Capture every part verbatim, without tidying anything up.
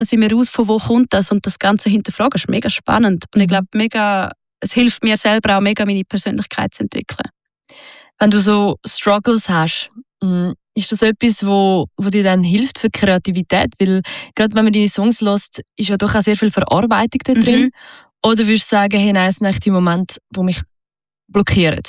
lasse ich mir aus, von wo kommt das und das Ganze hinterfragen, ist mega spannend. Und ich glaube, mega, es hilft mir selber auch mega, meine Persönlichkeit zu entwickeln. Wenn du so Struggles hast, ist das etwas, wo, wo dir dann hilft für Kreativität? Weil gerade wenn man deine Songs hört, ist ja doch auch sehr viel Verarbeitung da drin. Mhm. Oder würdest du sagen, hey, nein, es sind echt die Momente, die mich blockieren?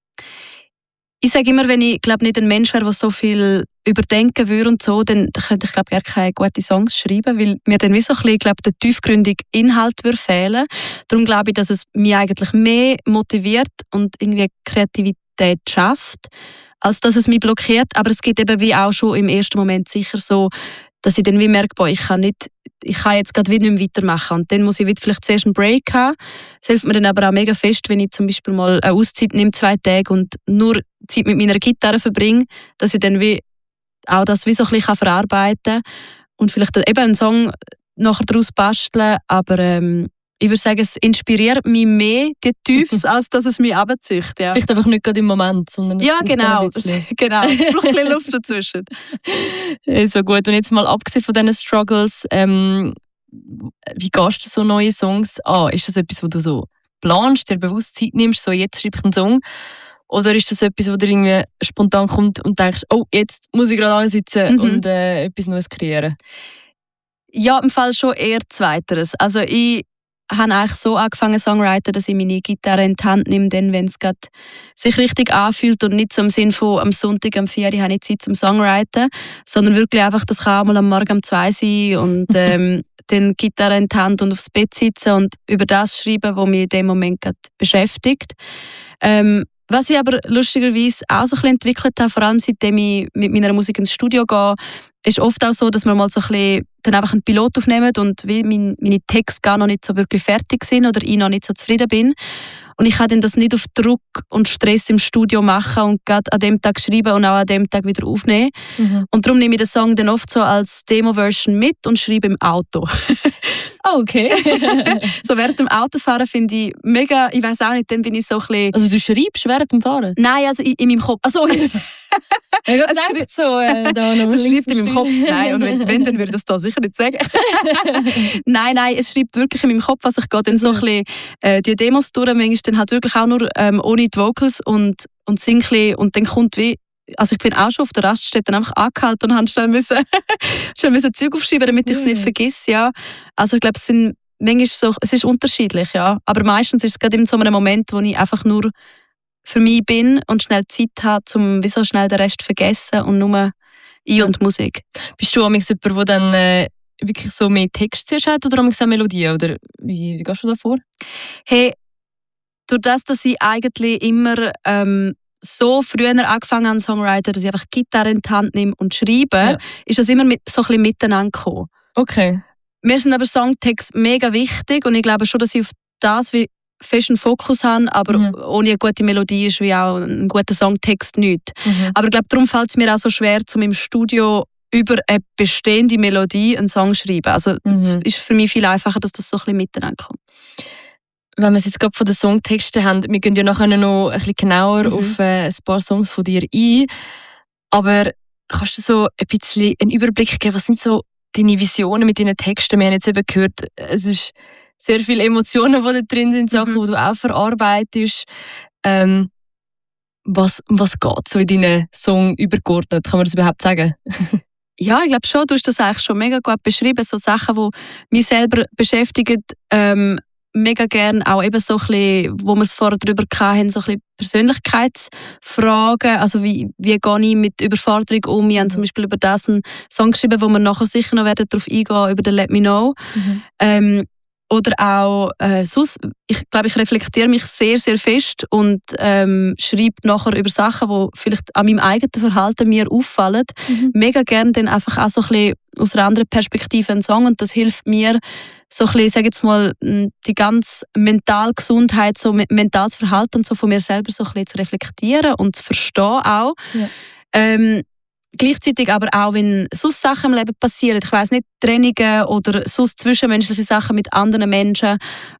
Ich sage immer, wenn ich glaube nicht ein Mensch wäre, der so viel überdenken würde und so, dann könnte ich glaube gar keine guten Songs schreiben, weil mir dann wie so ein bisschen, glaube der tiefgründige Inhalt würde fehlen. Darum glaube ich, dass es mich eigentlich mehr motiviert und irgendwie Kreativität schafft, als dass es mich blockiert. Aber es gibt eben wie auch schon im ersten Moment sicher so, dass ich dann wie merke, boah, ich kann nicht, ich kann jetzt gerade wieder nicht mehr weitermachen. Und dann muss ich wieder vielleicht zuerst einen Break haben. Es hilft mir dann aber auch mega fest, wenn ich zum Beispiel mal eine Auszeit nehme, zwei Tage und nur Zeit mit meiner Gitarre verbringe, dass ich dann wie auch das wie so ein bisschen verarbeiten kann und vielleicht eben einen Song nachher daraus basteln. Aber ähm, ich würde sagen, es inspiriert mich mehr, die Tiefs, als dass es mich runterzieht. Ja. Vielleicht einfach nicht gerade im Moment, sondern ja, genau. genau. Es braucht ein bisschen Luft dazwischen. So gut. Und jetzt mal abgesehen von diesen Struggles, ähm, wie gehst du so neue Songs an? Ist das etwas, wo du so planst, dir bewusst Zeit nimmst, so jetzt schreibe ich einen Song? Oder ist das etwas, wo dir irgendwie spontan kommt und denkst, oh, jetzt muss ich gerade ansitzen mhm. und äh, etwas Neues kreieren? Ja, im Fall schon eher Zweiteres. Also ich habe eigentlich so angefangen Songwriter, dass ich meine Gitarre in die Hand nehme, dann, wenn es gerade sich richtig anfühlt und nicht so im Sinn von am Sonntag um vier Uhr habe ich Zeit zum Songwriten, sondern wirklich einfach, das kann auch mal am Morgen um zwei sein und ähm, dann die Gitarre in die Hand und aufs Bett sitzen und über das schreiben, was mich in dem Moment gerade beschäftigt. Ähm, was ich aber lustigerweise auch so ein bisschen entwickelt habe, vor allem seitdem ich mit meiner Musik ins Studio gehe, ist oft auch so, dass wir mal so ein bisschen dann einfach einen Pilot aufnehmen und wie mein, meine Texte gar noch nicht so wirklich fertig sind oder ich noch nicht so zufrieden bin. Und ich kann dann das nicht auf Druck und Stress im Studio machen und gerade an dem Tag schreiben und auch an dem Tag wieder aufnehmen. Mhm. Und darum nehme ich den Song dann oft so als Demo-Version mit und schreibe im Auto. Oh, okay. So während dem Autofahren finde ich mega, ich weiss auch nicht, dann bin ich so ein bisschen... Also du schreibst während dem Fahren? Nein, also in, in meinem Kopf. Ach so. Ja, Gott, es schreibt so, äh, da noch es schreibt in meinem Kopf. Nein, und wenn, wenn dann würde ich das da sicher nicht sagen. nein, nein, es schreibt wirklich in meinem Kopf. Also ich gehe dann so ein bisschen äh, die Demos durch, manchmal dann halt wirklich auch nur ähm, ohne die Vocals und, und singe ein bisschen, und dann kommt wie, also ich bin auch schon auf der Raststätte dann einfach angehalten und habe schnell müssen, schnell müssen Zeug aufschreiben, damit ich es nicht vergesse, ja. Also ich glaube, es sind manchmal so, es ist unterschiedlich, ja. Aber meistens ist es gerade in so einem Moment, wo ich einfach nur für mich bin und schnell Zeit habe, um wie so schnell den Rest zu vergessen und nur ich und Musik. Bist du amigs jemand, der dann äh, wirklich so mehr Text zuerst hat oder amigs auch Melodie? Oder wie, wie gehst du da vor? Hey, durch das, dass ich eigentlich immer ähm, so früher angefangen habe, Songwriter, dass ich einfach Gitarre in die Hand nehme und schreibe, ja. ist das immer mit, so ein bisschen miteinander gekommen. Okay. Mir sind aber Songtexte mega wichtig und ich glaube schon, dass ich auf das wie festen Fokus habe, aber mhm. ohne eine gute Melodie ist wie auch ein guter Songtext nichts. Mhm. Aber ich glaube, darum fällt es mir auch so schwer, um im Studio über eine bestehende Melodie einen Song zu schreiben. Also es mhm. ist für mich viel einfacher, dass das so ein bisschen miteinander kommt. Wenn wir es jetzt gerade von den Songtexten haben, wir gehen ja nachher noch ein bisschen genauer mhm. auf äh, ein paar Songs von dir ein. Aber kannst du so ein bisschen einen Überblick geben, was sind so deine Visionen mit deinen Texten? Wir haben jetzt eben gehört, es ist sehr viele Emotionen, die da drin sind, Sachen, mhm. die du auch verarbeitest. Ähm, was, was geht so in deinen Song übergeordnet? Kann man das überhaupt sagen? Ja, ich glaube schon. Du hast das eigentlich schon mega gut beschrieben. So Sachen, die mich selber beschäftigen, ähm, mega gerne auch eben so ein bisschen, wo wir es vorher darüber hatten, so ein bisschen Persönlichkeitsfragen. Also wie, wie gehe ich mit Überforderung um? Wir haben zum Beispiel über das einen Song geschrieben, wo wir nachher sicher noch werden darauf eingehen, über den Let Me Know. Mhm. Ähm, Oder auch, äh, sonst, ich glaube, ich reflektiere mich sehr, sehr fest und ähm, schreibe nachher über Sachen, die vielleicht an meinem eigenen Verhalten mir auffallen. Mhm. Mega gerne dann einfach auch so ein bisschen aus einer anderen Perspektive einen Song, und das hilft mir, so ein bisschen, sage jetzt mal, die ganze mentale Gesundheit, so mentales Verhalten und so von mir selber so ein bisschen zu reflektieren und zu verstehen auch. Ja. Ähm, Gleichzeitig aber auch, wenn sonst Sachen im Leben passieren, ich weiss nicht, Trennungen oder sonst zwischenmenschliche Sachen mit anderen Menschen,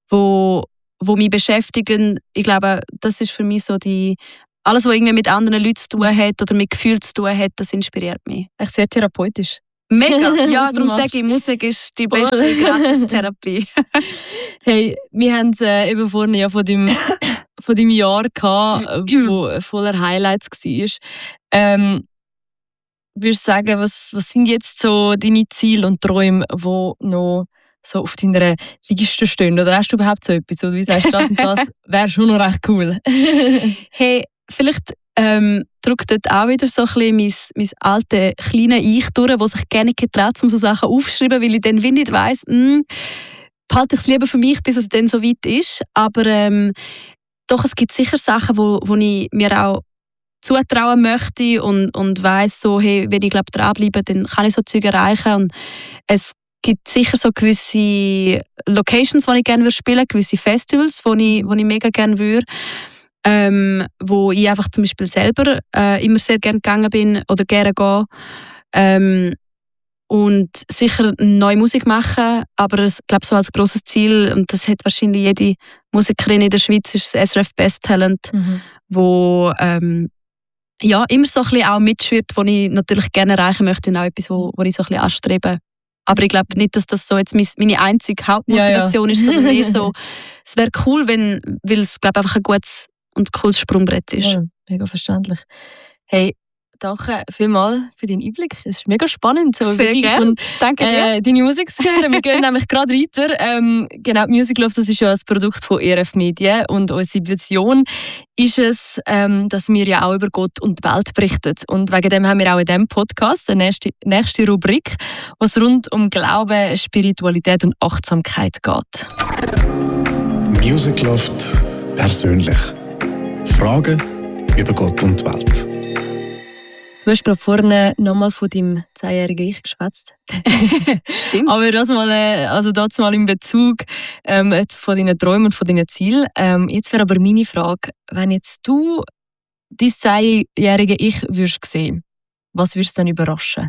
wo, wo mich beschäftigen. Ich glaube, das ist für mich so die, alles, was irgendwie mit anderen Leuten zu tun hat oder mit Gefühlen zu tun hat, das inspiriert mich. Echt sehr therapeutisch. Mega, ja, darum sage ich, Musik ist die beste Gratistherapie. Hey, wir haben es äh, eben vorhin ja von deinem, von deinem Jahr gehabt, wo voller Highlights war. Ähm, würdest du sagen, was, was sind jetzt so deine Ziele und Träume, die noch so auf deiner Liste stehen? Oder hast du überhaupt so etwas? Oder wie sagst du, das und das wäre schon noch recht cool? Hey, vielleicht ähm, drückt dort auch wieder so ein bisschen mein, mein alte kleine Ich durch, das sich gerne getraut, um so Sachen aufzuschreiben, weil ich dann wie nicht weiss, mh, behalte ich es lieber für mich, bis es dann so weit ist. Aber ähm, doch, es gibt sicher Sachen, wo, wo ich mir auch zutrauen möchte und, und weiss, so, hey, wenn ich glaub, dranbleibe, dann kann ich so Zeug erreichen. Und es gibt sicher so gewisse Locations, die ich gerne spielen würde, gewisse Festivals, die ich, ich mega gerne würde. Ähm, wo ich einfach zum Beispiel selber äh, immer sehr gerne gegangen bin oder gerne gehe. Ähm, und sicher neue Musik machen, aber ich glaube so als grosses Ziel, und das hat wahrscheinlich jede Musikerin in der Schweiz, ist das S R F Best Talent, mhm. wo ähm, ja, immer so ein bisschen auch mitschwirrt, wo ich natürlich gerne erreichen möchte und auch etwas, wo, wo ich so ein bisschen anstrebe. Aber ich glaube nicht, dass das so jetzt meine einzige Hauptmotivation ja, ja. ist, sondern eher so, es wäre cool, wenn, weil es glaube einfach ein gutes und cooles Sprungbrett ist. Ja, mega verständlich. Hey, danke vielmals für deinen Einblick. Es ist mega spannend. So Sehr gerne. Danke dir. Äh, deine Musik zu hören. Wir gehen nämlich gerade weiter. Ähm, genau, Music Love, das ist ja ein Produkt von E R F Medien. Und unsere Vision ist es, ähm, dass wir ja auch über Gott und die Welt berichten. Und wegen dem haben wir auch in diesem Podcast eine nächste, nächste Rubrik, was rund um Glauben, Spiritualität und Achtsamkeit geht. Music Loft persönlich. Fragen über Gott und die Welt. Du hast gerade vorne nochmal von deinem zehnjährigen Ich geschwätzt. Stimmt. Aber das mal, also das mal in Bezug ähm, von deinen Träumen und von deinen Zielen. Ähm, jetzt wäre aber meine Frage, wenn jetzt du dein zehnjährige Ich würdest sehen, was würdest du dann überraschen?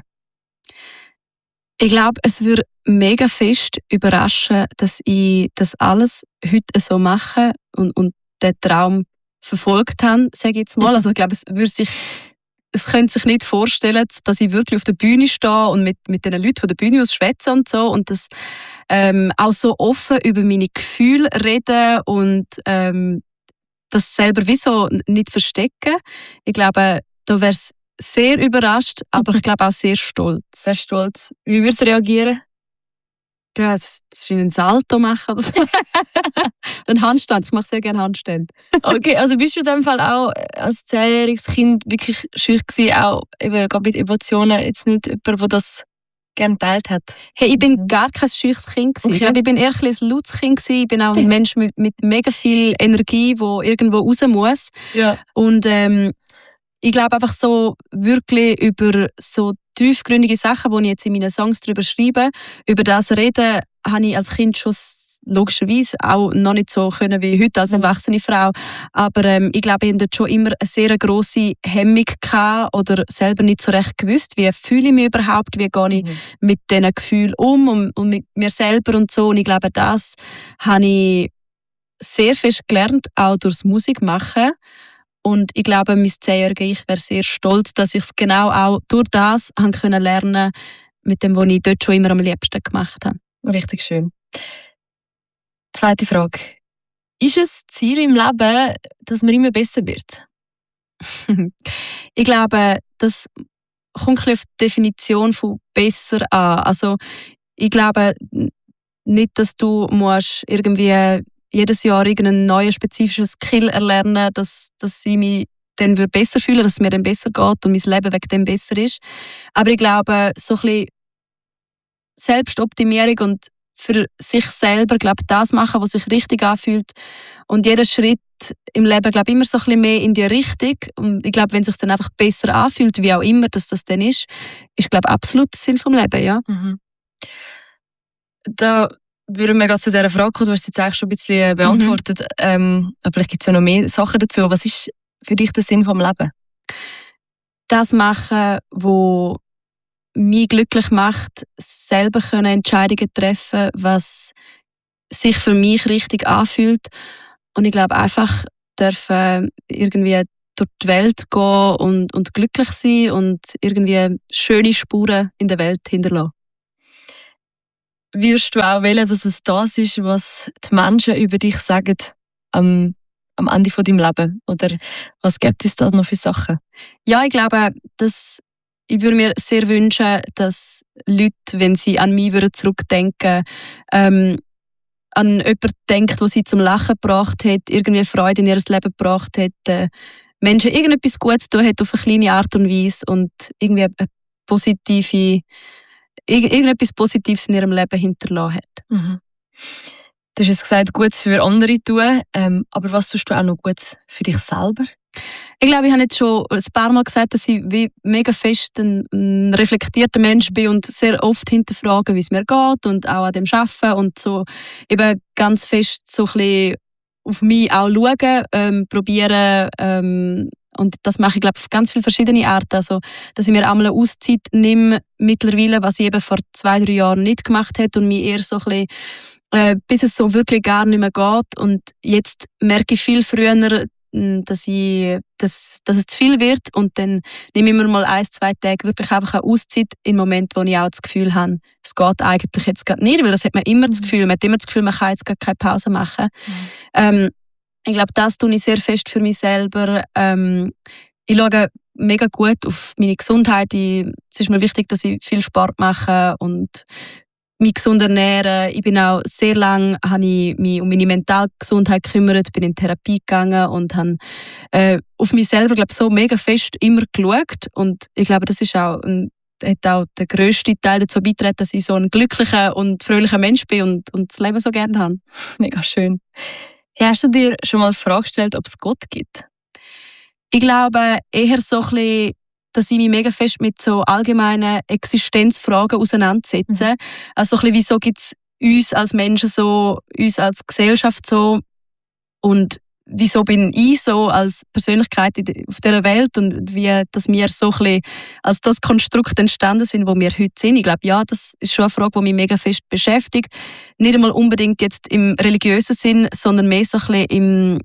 Ich glaube, es würde mega fest überraschen, dass ich das alles heute so mache und, und den Traum verfolgt habe, sage ich jetzt mal. Also ich glaube, es würde sich, es könnte sich nicht vorstellen, dass ich wirklich auf der Bühne stehe und mit, mit den Leuten von der Bühne aus schwätze und so und das ähm, auch so offen über meine Gefühle reden und ähm, das selber wie so nicht verstecken. Ich glaube, da wäre es sehr überrascht, aber ich glaube auch sehr stolz. Sehr stolz. Wie würdest du reagieren? Ja, das ist einen Salto machen oder so. Ein Handstand, ich mache sehr gerne Handstände. Okay, also bist du in dem Fall auch als zehnjähriges Kind wirklich schüch gewesen, auch eben mit Emotionen, jetzt nicht jemand, der das gerne geteilt hat? Hey, ich bin gar kein schüches Kind gewesen. Okay. Ich glaube, ich bin eher ein, ein lautes Kind gewesen. Ich bin auch ein Mensch mit, mit mega viel Energie, der irgendwo raus muss. Ja. Und ähm, ich glaube einfach so wirklich über so tiefgründige Sachen, die ich jetzt in meinen Songs darüber schreibe, über das reden, habe ich als Kind schon logischerweise auch noch nicht so können wie heute als erwachsene Frau. Aber ähm, ich glaube, ich hatte dort schon immer eine sehr grosse Hemmung gehabt oder selber nicht so recht gewusst, wie fühle ich mich überhaupt, wie gehe ich mhm. mit diesen Gefühlen um und, und mit mir selber und so. Und ich glaube, das habe ich sehr fest gelernt, auch durchs Musik machen. Und ich glaube, mein zehnjähriger Ich wäre sehr stolz, dass ich es genau auch durch das haben können lernen, mit dem, was ich dort schon immer am liebsten gemacht habe. Richtig schön. Zweite Frage. Ist es Ziel im Leben, dass man immer besser wird? Ich glaube, das kommt ein bisschen auf die Definition von besser an. Also, ich glaube nicht, dass du musst irgendwie jedes Jahr irgendeinen neuen spezifischen Skill erlernen, dass, dass ich mich dann besser fühle, dass es mir dann besser geht und mein Leben wegen dem besser ist. Aber ich glaube, so ein bisschen Selbstoptimierung und für sich selber, glaube das machen, was sich richtig anfühlt. Und jeder Schritt im Leben, glaube immer so ein bisschen mehr in die Richtung. Und ich glaube, wenn es sich dann einfach besser anfühlt, wie auch immer dass das dann ist, ist, glaube absolut der Sinn vom Leben, ja. Mhm. Da würden wir zu dieser Frage kommen, du hast es jetzt eigentlich schon ein bisschen beantwortet, mhm. ähm, aber vielleicht gibt es ja noch mehr Sachen dazu. Was ist für dich der Sinn vom Leben? Das machen, wo mich glücklich macht, selber können Entscheidungen treffen, was sich für mich richtig anfühlt. Und ich glaube einfach, dürfen irgendwie durch die Welt gehen und, und glücklich sein und irgendwie schöne Spuren in der Welt hinterlassen. Würdest du auch wählen, dass es das ist, was die Menschen über dich sagen am, am Ende von deinem Leben? Oder was gibt es da noch für Sachen? Ja, ich glaube, dass ich würde mir sehr wünschen, dass Leute, wenn sie an mich würden zurückdenken, ähm, an jemanden denken, der sie zum Lachen gebracht hat, irgendwie Freude in ihr Leben gebracht hat, äh, Menschen irgendetwas Gutes tun hat auf eine kleine Art und Weise und irgendwie eine positive, irgendetwas Positives in ihrem Leben hinterlassen hat. Mhm. Du hast jetzt gesagt, Gutes für andere tun, ähm, aber was tust du auch noch Gutes für dich selber? Ich glaube, ich habe jetzt schon ein paar Mal gesagt, dass ich wie mega fest ein, ein reflektierter Mensch bin und sehr oft hinterfrage, wie es mir geht und auch an dem Arbeiten und so eben ganz fest so ein bisschen auf mich auch schauen, ähm, probieren ähm, und das mache ich glaube auf ganz viele verschiedene Arten, also dass ich mir einmal eine Auszeit nehme mittlerweile, was ich eben vor zwei, drei Jahren nicht gemacht habe und mich eher so ein bisschen, äh, bis es so wirklich gar nicht mehr geht und jetzt merke ich viel früher, dass, ich, dass, dass es zu viel wird und dann nehme ich mir mal ein, zwei Tage wirklich einfach eine Auszeit im Moment, wo ich auch das Gefühl habe, es geht eigentlich jetzt gerade nicht, weil das hat man immer das Gefühl, man hat immer das Gefühl, man kann jetzt gar keine Pause machen. Mhm. Ähm, ich glaube, das tue ich sehr fest für mich selber. Ähm, ich schaue mega gut auf meine Gesundheit. Ich, es ist mir wichtig, dass ich viel Sport mache und mich gesund ernähren. Ich bin auch sehr lange habe ich mich um meine mentale Gesundheit gekümmert, bin in Therapie gegangen und habe äh, auf mich selber glaube so mega fest immer geschaut und ich glaube, das ist auch ein, hat auch der grösste Teil dazu beigetragen, dass ich so ein glücklicher und fröhlicher Mensch bin und, und das Leben so gerne habe. Mega schön. Ja, hast du dir schon mal die Frage gestellt, ob es Gott gibt? Ich glaube eher so ein bisschen, dass ich mich mega fest mit so allgemeinen Existenzfragen auseinandersetze. Mhm. Also ein bisschen, wieso gibt es uns als Menschen so, uns als Gesellschaft so und wieso bin ich so als Persönlichkeit auf dieser Welt und wie dass wir so ein bisschen als das Konstrukt entstanden sind, wo wir heute sind. Ich glaube, ja, das ist schon eine Frage, die mich mega fest beschäftigt. Nicht einmal unbedingt jetzt im religiösen Sinn, sondern mehr so ein bisschen im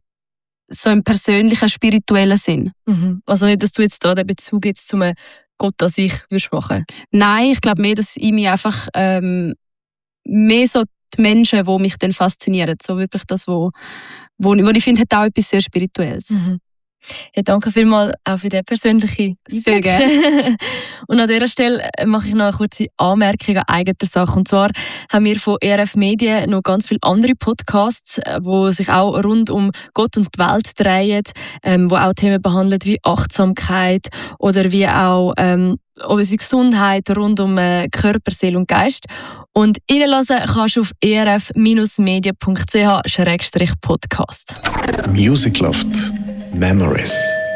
so im persönlichen, spirituellen Sinn. Mhm. Also nicht, dass du jetzt da den Bezug jetzt zum Gott an sich würdest machen? Nein, ich glaube mehr, dass ich mich einfach ähm, mehr so die Menschen, die mich dann faszinieren, so wirklich das, wo, wo, wo ich finde, hat auch etwas sehr Spirituelles. Mhm. Ja, danke vielmals auch für den persönlichen Einblick. Sehr gerne. Und an dieser Stelle mache ich noch eine kurze Anmerkung an eigener Sache. Und zwar haben wir von E R F Medien noch ganz viele andere Podcasts, die sich auch rund um Gott und die Welt drehen, ähm, wo auch Themen behandeln wie Achtsamkeit oder wie auch ähm, unsere Gesundheit rund um äh, Körper, Seele und Geist. Und reinhören kannst du auf e r f media punkt c h slash podcast. Music Loft Memories.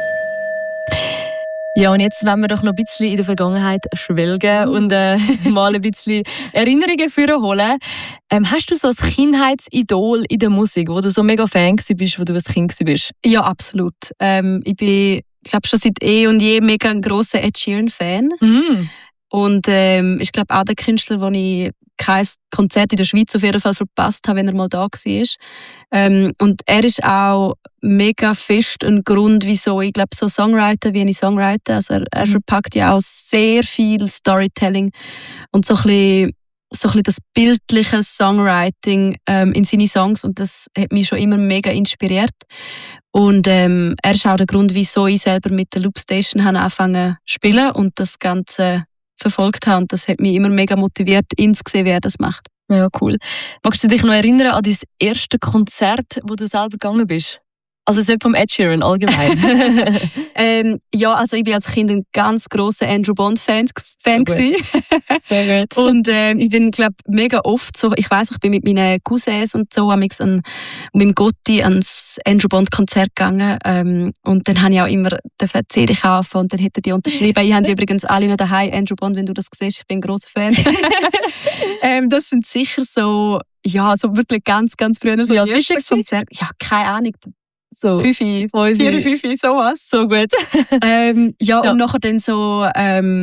Ja, und jetzt wollen wir doch noch ein bisschen in der Vergangenheit schwelgen und äh, mal ein bisschen Erinnerungen vorholen. Ähm, hast du so ein Kindheitsidol in der Musik, wo du so mega Fan bist, wo du als Kind bist? Ja, absolut. Ähm, ich bin, ich glaube, schon seit eh und je mega ein grosser Ed Sheeran-Fan. Mm. Und ähm, ich glaube auch der Künstler, wo ich kein Konzert in der Schweiz auf jeden Fall verpasst habe, wenn er mal da war. Ähm, und er ist auch mega fest ein Grund, wieso ich glaube, so Songwriter, wie ich Songwriter, also er, er verpackt ja auch sehr viel Storytelling und so ein bisschen, so ein bisschen das bildliche Songwriting ähm, in seine Songs und das hat mich schon immer mega inspiriert. Und ähm, er ist auch der Grund, wieso ich selber mit der Loopstation angefangen zu spielen und das Ganze verfolgt habe. Das hat mich immer mega motiviert, ihn zu sehen, wie er das macht. Ja, cool. Magst du dich noch erinnern an dein erste Konzert, wo du selber gegangen bist? Also es ist vom Ed Sheeran allgemein. ähm, ja, also ich bin als Kind ein ganz grosser Andrew Bond Fan, Fan so gut. Sehr gut. Und ähm, ich bin glaube mega oft so, ich weiss, ich bin mit meinen Cousins und so an mit meinem Gotti ans Andrew Bond Konzert gegangen ähm, und dann habe ich auch immer die C D kaufen und dann hätten die unterschrieben. Ich habe die übrigens alle noch daheim. Andrew Bond, wenn du das siehst, ich bin ein grosser Fan. ähm, das sind sicher so, ja, so wirklich ganz, ganz früher so ja, die ersten Konzerte. Ja, keine Ahnung. So, Fünfi, vier, fünfi, sowas. So gut. ähm, ja, ja, und nachher dann so, ähm,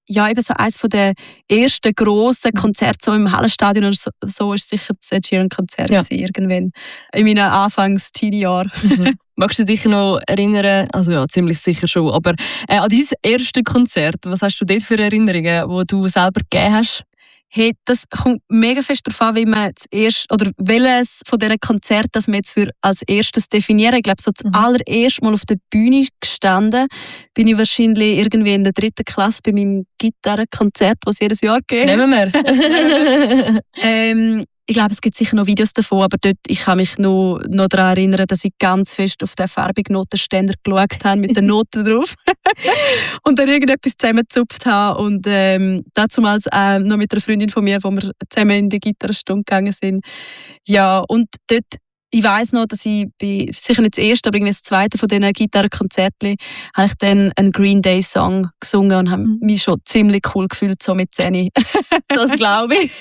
ja, eben so eines der ersten grossen Konzerte so im Hallenstadion und so, so ist sicher das Ed Sheeran-Konzert Ja. irgendwann in meinen Anfangs-Teenie-Jahren. Mhm. Magst du dich noch erinnern, also ja, ziemlich sicher schon, aber äh, an dein erstes Konzert, was hast du dort für Erinnerungen, die du selber gegeben hast? Hey, das kommt mega fest darauf an, wie man das erste, oder welches von diesen Konzerten das wir jetzt für als erstes definieren. Ich glaube, so das Mhm. allererste Mal auf der Bühne gestanden bin ich wahrscheinlich irgendwie in der dritten Klasse bei meinem Gitarrenkonzert, das es jedes Jahr gibt. Nehmen wir. Ähm, ich glaube, es gibt sicher noch Videos davon, aber dort, ich kann mich noch, noch daran erinnern, dass ich ganz fest auf den farbigen Notenständer geschaut habe, mit den Noten drauf. Und dann irgendetwas zusammengezupft habe. Und ähm, dazumals ähm, noch mit einer Freundin von mir, wo wir zusammen in die Gitarrenstunde gegangen sind. Ja, und dort, ich weiss noch, dass ich bei, sicher nicht das erste, aber irgendwie das zweite von diesen Gitarrenkonzerten, habe ich dann einen Green Day Song gesungen und habe mich schon ziemlich cool gefühlt, so mit zehn. Das glaube ich.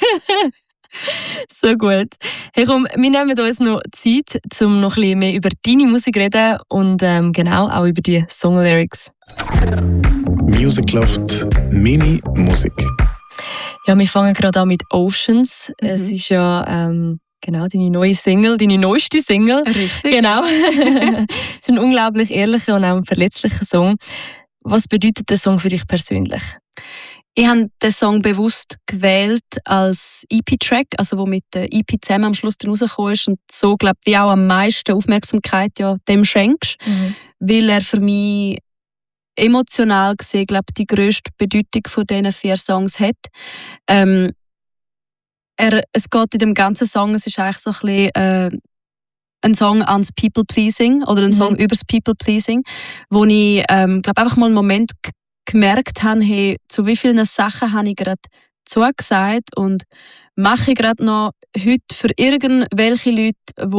So gut. Hey, komm, wir nehmen uns noch Zeit, um noch ein bisschen mehr über deine Musik zu reden und ähm, genau auch über die Songlyrics. Music Loft Mini Musik. Ja, wir fangen gerade an mit Oceans. Mhm. Es ist ja ähm, genau deine neue Single, deine neueste Single. Richtig. Genau. Es ist ein unglaublich ehrlicher und auch ein verletzlicher Song. Was bedeutet der Song für dich persönlich? Ich habe den Song bewusst gewählt als E P-Track, also wo mit der E P zusammen am Schluss dann rausgekommen ist und so, glaube ich, wie auch am meisten Aufmerksamkeit ja dem schenkst, Mhm. weil er für mich emotional gesehen, glaube ich, die grösste Bedeutung von diesen vier Songs hat. Ähm, er, es geht in dem ganzen Song, es ist eigentlich so ein bisschen äh, ein Song ans People-Pleasing oder ein Mhm. Song übers People-Pleasing, wo ich, ähm, glaube einfach mal einen Moment g- gemerkt habe, hey, zu wie vielen Sachen habe ich gerade zugesagt und mache ich gerade noch heute für irgendwelche Leute,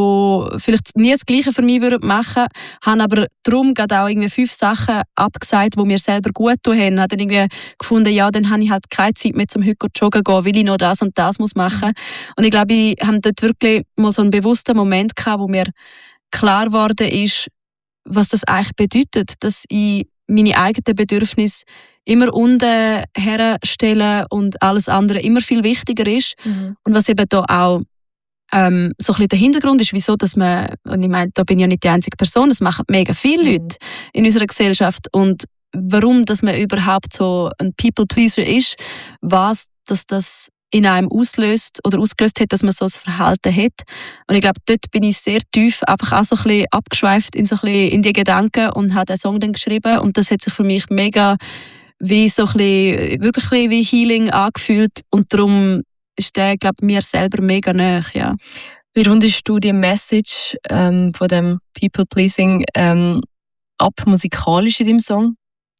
die vielleicht nie das Gleiche für mich würden machen, haben aber darum gerade auch irgendwie fünf Sachen abgesagt, die mir selber gut tun haben. Habe dann irgendwie gefunden, ja, dann habe ich halt keine Zeit mehr zum heute joggen gehen, weil ich noch das und das muss machen. Und ich glaube, ich habe dort wirklich mal so einen bewussten Moment gehabt, wo mir klar geworden ist, was das eigentlich bedeutet, dass ich meine eigenen Bedürfnisse immer unten herstellen und alles andere immer viel wichtiger ist. Mhm. Und was eben da auch ähm, so ein bisschen der Hintergrund ist, wieso, dass man, und ich meine, da bin ich ja nicht die einzige Person, das machen mega viele Mhm. Leute in unserer Gesellschaft und warum, dass man überhaupt so ein People-Pleaser ist, was, dass das in einem auslöst oder ausgelöst hat, dass man so ein Verhalten hat. Und ich glaube, dort bin ich sehr tief einfach auch so ein bisschen abgeschweift in, so ein bisschen in die Gedanken und habe den Song dann geschrieben und das hat sich für mich mega wie so ein bisschen, wirklich ein bisschen wie Healing angefühlt und darum ist der, glaube ich, mir selber mega nahe, ja. Wie rundest du die Message ähm, von dem People-Pleasing ähm, ab, musikalisch in deinem Song?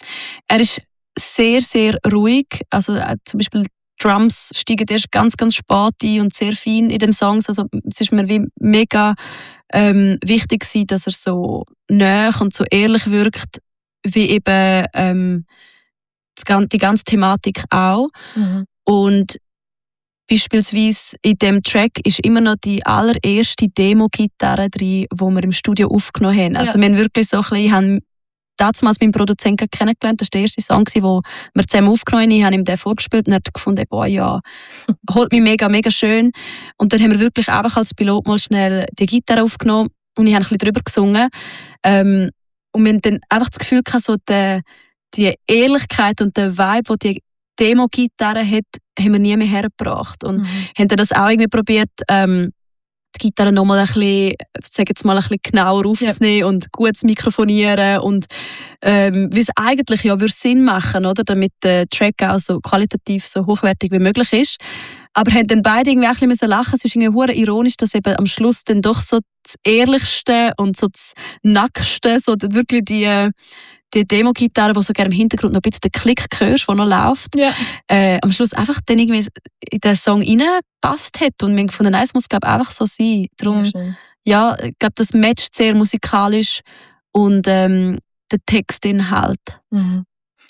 Er ist sehr, sehr ruhig, also äh, zum Beispiel Drums steigen erst ganz, ganz spät ein und sehr fein in den Songs. Also es ist mir wie mega ähm, wichtig gewesen, dass er so nah und so ehrlich wirkt, wie eben ähm, das, gan- die ganze Thematik auch. Mhm. Und beispielsweise in dem Track ist immer noch die allererste Demo-Gitarre drin, die wir im Studio aufgenommen haben. Also Ja. wir haben wirklich so ein bisschen, ich habe damals meinen Produzenten kennengelernt. Das war der erste Song, den wir zusammen aufgenommen haben. Ich habe ihm den vorgespielt und er hat gefunden, boah, ja, holt mich mega, mega schön. Und dann haben wir wirklich einfach als Pilot mal schnell die Gitarre aufgenommen und ich habe ein bisschen drüber gesungen. Ähm, und wir haben dann einfach das Gefühl gehabt, so die, die Ehrlichkeit und der Vibe, den die Demo-Gitarre hat, haben wir nie mehr hergebracht. Und Mhm. haben dann das auch irgendwie probiert, ähm, die Gitarre nochmal ein bisschen, sag jetzt mal, ein bisschen genauer aufzunehmen und gut zu mikrofonieren und ähm, wie es eigentlich ja würde Sinn machen, oder, damit der Track auch so qualitativ so hochwertig wie möglich ist. Aber haben dann beide irgendwie auch ein bisschen lachen. Es ist irgendwie hure ironisch, dass eben am Schluss dann doch so das Ehrlichste und so das Nackste, so wirklich die die Demo-Gitarre, wo so gerne im Hintergrund noch ein bisschen den Klick hörst, der noch läuft, Ja. äh, am Schluss einfach dann irgendwie in den Song reingepasst hat. Und wir haben gefunden, nein, es muss glaube ich einfach so sein. Darum, Ja, schön. ja, ich glaube, das matcht sehr musikalisch und ähm, der Textinhalt. Mhm.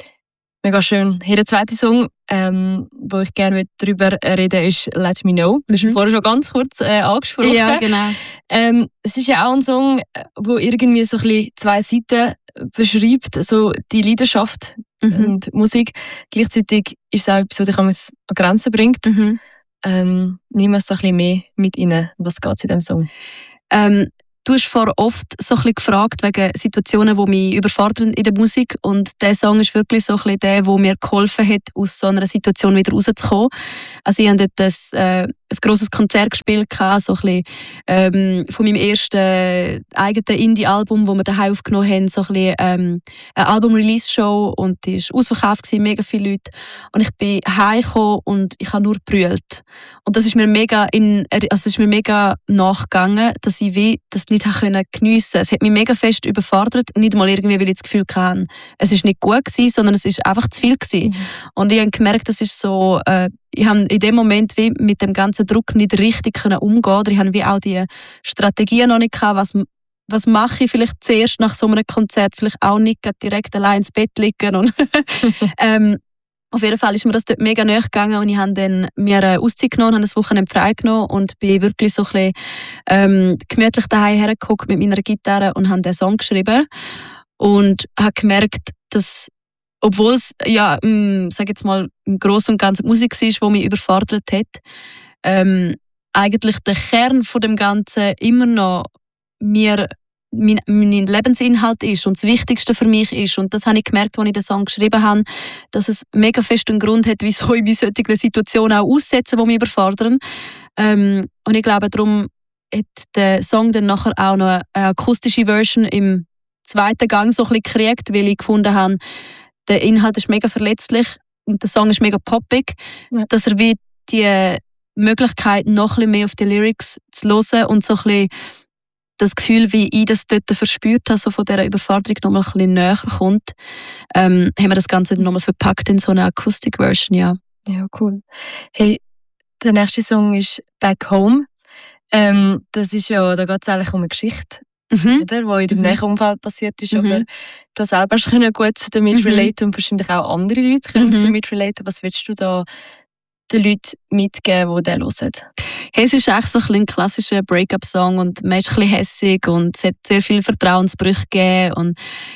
Mega schön. Hier der zweite Song, ähm, wo ich gerne darüber reden ist «Let Me Know». Du hast ihn Mhm. vorher schon ganz kurz äh, angesprochen. Ja, genau. Ähm, es ist ja auch ein Song, wo irgendwie so ein bisschen zwei Seiten beschreibt, so die Leidenschaft, mhm. und Musik. Gleichzeitig ist es auch etwas, was dich an Grenzen bringt. Mhm. Ähm, nimm uns so ein bisschen mehr mit rein. Was geht es in diesem Song? Ähm, Du hast vor oft so ein bisschen gefragt wegen Situationen, die mich überfordern in der Musik. Und der Song ist wirklich so ein bisschen der, der mir geholfen hat, aus so einer Situation wieder rauszukommen. Also ich habe dort ein, äh, ein grosses Konzert gespielt, so ein bisschen, ähm, von meinem ersten eigenen Indie-Album, das wir daheim aufgenommen haben, so ein bisschen, ähm, eine Album-Release-Show, und die war ausverkauft gewesen, mega viele Leute. Und ich bin heimgekommen und ich habe nur gebrüllt. Und das ist mir mega, in, also ist mir mega nachgegangen, dass ich wie das nicht geniessen konnte. Es hat mich mega fest überfordert. Nicht mal irgendwie, weil ich das Gefühl hatte, es war nicht gut gewesen, sondern es war einfach zu viel gewesen. Mhm. Und ich habe gemerkt, das ist so, äh, ich habe in dem Moment wie mit dem ganzen Druck nicht richtig können umgehen. Oder ich habe wie auch die Strategie noch nicht gehabt, was was mache ich vielleicht zuerst nach so einem Konzert, vielleicht auch nicht direkt allein ins Bett liegen. Und ähm, auf jeden Fall ist mir das dort mega nahe gegangen, und ich habe dann mir eine Auszeit genommen, habe ein Wochenende frei genommen und bin wirklich so ein bisschen ähm, gemütlich daheim hergeguckt mit meiner Gitarre und habe den Song geschrieben und habe gemerkt, dass, obwohl es ja, ähm, sag jetzt mal, im Großen und Ganzen Musik ist, die mich überfordert hat, ähm, eigentlich der Kern von dem Ganzen immer noch mir mein, mein Lebensinhalt ist und das Wichtigste für mich ist. Und das habe ich gemerkt, als ich den Song geschrieben habe, dass es mega fest einen Grund hat, wieso ich mich solche Situationen auch aussetze, die mich überfordern. Ähm, und ich glaube, darum hat der Song dann nachher auch noch eine akustische Version im zweiten Gang so ein bisschen gekriegt, weil ich gefunden habe, der Inhalt ist mega verletzlich und der Song ist mega poppig, ja. Dass er wie die Möglichkeit, noch ein bisschen mehr auf die Lyrics zu hören und so ein bisschen das Gefühl, wie ich das dort verspürt habe, so von dieser Überforderung noch mal ein bisschen näher kommt, ähm, haben wir das Ganze noch mal verpackt in so eine Akustik-Version, ja. Ja, cool. Hey, der nächste Song ist «Back Home». Ähm, das ist ja, da geht es eigentlich um eine Geschichte, mhm. oder, die in deinem mhm. nächsten Umfeld passiert ist, mhm. aber du selber können gut damit mhm. relaten und wahrscheinlich auch andere Leute können mhm. damit relaten. Was willst du da den Leuten mitgeben, die den hören? Hey, es ist echt so ein, ein klassischer Break-up-Song und man ist ein bisschen hässig und es hat sehr viele Vertrauensbrüche gegeben. Und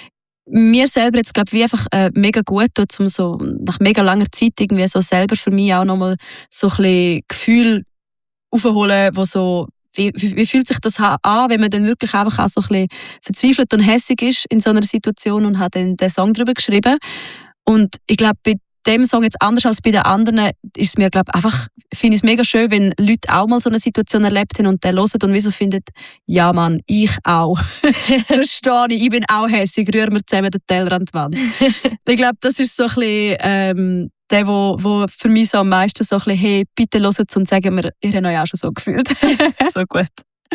mir selber jetzt, glaube ich, wie einfach äh, mega gut tut, um so nach mega langer Zeit irgendwie so selber für mich auch nochmal so ein bisschen Gefühl aufholen, wo so, wie, wie, wie fühlt sich das an, wenn man dann wirklich einfach auch so ein bisschen verzweifelt und hässig ist in so einer Situation, und hat dann den Song darüber geschrieben. Und ich glaube, bei dem Song jetzt anders als bei den anderen ist es mir, glaube einfach, finde ich es mega schön, wenn Leute auch mal so eine Situation erlebt haben und den hören und wieso findet, ja Mann, ich auch. Verstehe ich, ich bin auch hässig, rühren wir zusammen den Teller an die Wand. Ich glaube, das ist so ein bisschen ähm, der, wo, wo für mich so am meisten so ein bisschen, hey, bitte hört es und sagen mir, ihr habt euch auch schon so gefühlt. So gut.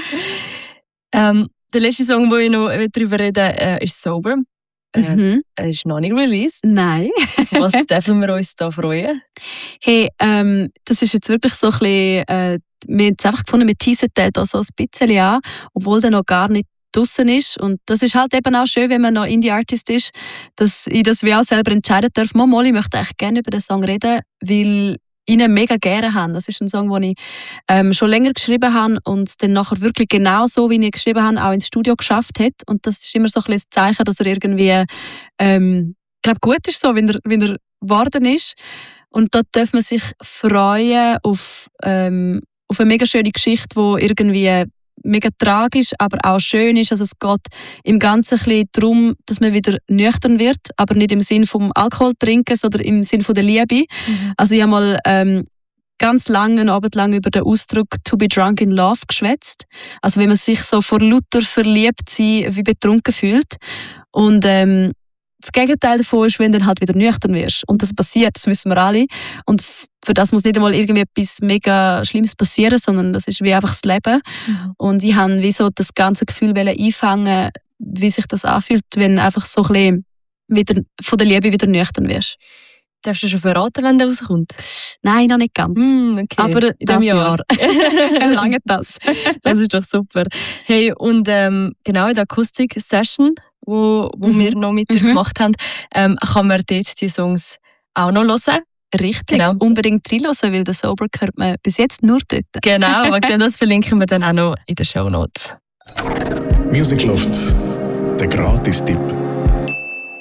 Ähm, der letzte Song, den ich noch darüber rede, äh, ist «Sober». Äh, mhm. Er ist noch nicht released. Nein. Was dürfen wir uns da freuen? Hey, ähm, das ist jetzt wirklich so ein bisschen, äh, wir haben es einfach gefunden, wir teasen den da so ein bisschen an, obwohl der noch gar nicht draussen ist. Und das ist halt eben auch schön, wenn man noch Indie-Artist ist, dass ich das wie auch selber entscheiden darf. Mal, ich möchte echt gerne über den Song reden, weil ich ihn mega gerne habe. Das ist ein Song, den ich ähm, schon länger geschrieben habe und dann nachher wirklich genau so, wie ich ihn geschrieben habe, auch ins Studio geschafft hat. Und das ist immer so ein bisschen das Zeichen, dass er irgendwie, ähm, ich glaube, gut ist, so, wie er, wie er geworden ist. Und dort darf man sich freuen auf, ähm, auf eine mega schöne Geschichte, die irgendwie mega tragisch, aber auch schön ist. Also es geht im Ganzen ein bisschen darum, dass man wieder nüchtern wird, aber nicht im Sinn vom Alkohol trinken, sondern im Sinn von der Liebe. Mhm. Also ich habe mal ähm, ganz lange, einen Abend lang über den Ausdruck «to be drunk in love» geschwätzt. Also wenn man sich so vor lauter verliebt sein wie betrunken fühlt. Und ähm, das Gegenteil davon ist, wenn du dann halt wieder nüchtern wirst. Und das passiert, das wissen wir alle. Und für das muss nicht einmal irgendwie etwas mega Schlimmes passieren, sondern das ist wie einfach das Leben. Mhm. Und ich habe wie so das ganze Gefühl einfangen, wie sich das anfühlt, wenn du einfach so ein bisschen wieder von der Liebe wieder nüchtern wirst. Darfst du schon verraten, wenn der rauskommt? Nein, noch nicht ganz. Mm, okay. Aber in diesem Jahr. Jahr. Lange das. Das ist doch super. Hey, und ähm, genau in der Akustik-Session, wo, wo mhm. wir noch mit dir mhm. gemacht haben, ähm, kann man dort die Songs auch noch hören. Richtig, genau. Unbedingt reinhören, weil den Sober hört man bis jetzt nur dort. Genau, und das verlinken wir dann auch noch in den Shownotes. Music Loft, der Gratis-Tipp.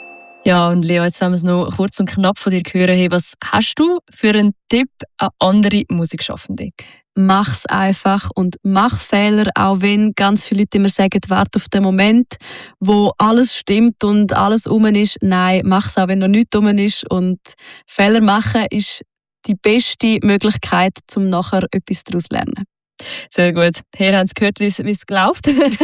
Ja, und Lea, jetzt wollen wir es noch kurz und knapp von dir hören. Hey, was hast du für einen Tipp an andere Musikschaffende? Mach's einfach und mach Fehler, auch wenn ganz viele Leute immer sagen, warte auf den Moment, wo alles stimmt und alles rum ist. Nein, mach's auch, wenn noch nichts rum ist. Und Fehler machen ist die beste Möglichkeit, um nachher etwas daraus zu lernen. Sehr gut. Hier haben Sie gehört, wie es läuft.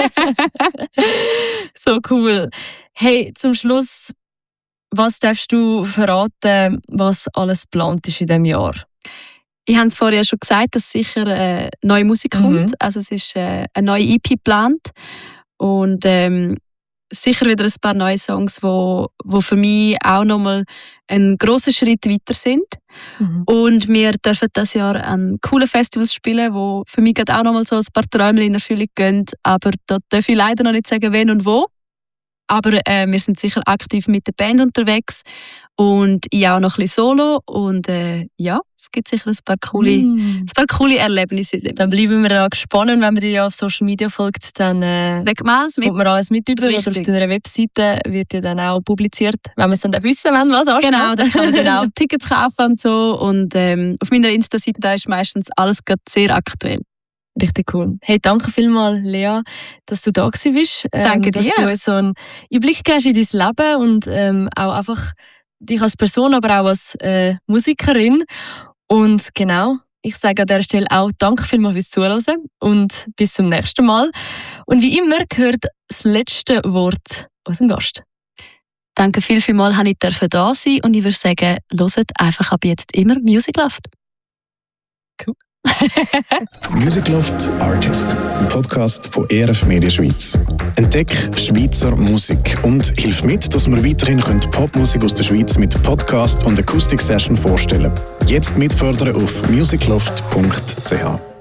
So cool. Hey, zum Schluss, was darfst du verraten, was alles geplant ist in diesem Jahr? Ich habe es vorher schon gesagt, dass sicher äh, neue Musik kommt. Mhm. Also es ist äh, eine neue E P geplant. Und ähm, sicher wieder ein paar neue Songs, die wo, wo für mich auch nochmal einen grossen Schritt weiter sind. Mhm. Und wir dürfen dieses Jahr an coolen Festivals spielen, wo für mich auch nochmal so ein paar Träume in Erfüllung gehen. Aber da darf ich leider noch nicht sagen, wen und wo. Aber äh, wir sind sicher aktiv mit der Band unterwegs und ich auch noch ein bisschen solo. Und äh, ja, es gibt sicher ein paar coole, mm. ein paar coole Erlebnisse. Dann bleiben wir da gespannt, wenn man dir ja auf Social Media folgt, dann äh, alles mit. kommt man alles mit über. Oder auf deiner Webseite wird ja dann auch publiziert, wenn wir es dann wissen, wenn was ansteht. Genau, da kann man dann auch Tickets kaufen und so. Und ähm, auf meiner Insta-Seite ist meistens alles sehr aktuell. Richtig cool. Hey, danke vielmals, Lea, dass du da gewesen bist. Ähm, danke dass dir. Dass du uns so einen Einblick gibst in dein Leben und ähm, auch einfach dich als Person, aber auch als äh, Musikerin. Und genau, ich sage an dieser Stelle auch danke vielmals fürs Zuhören und bis zum nächsten Mal. Und wie immer gehört das letzte Wort unserem Gast. Danke viel, viel mal, dass ich da sein und ich würde sagen, hört einfach ab jetzt immer Music Loft. Cool. Music Loft Artist, ein Podcast von E R F Media Schweiz. Entdeck Schweizer Musik und hilf mit, dass wir weiterhin Popmusik aus der Schweiz mit Podcast und Akustik-Session vorstellen. Jetzt mitfördern auf musicloft punkt c h.